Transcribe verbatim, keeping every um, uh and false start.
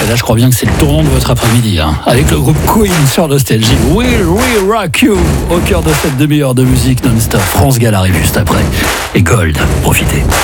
là, je crois bien que c'est le tournant de votre après-midi, hein, avec le groupe Queen sur Nostalgie. Will We Rock You au cœur de cette demi-heure de musique non-stop. France Gall arrive juste après. Et Gold, profitez.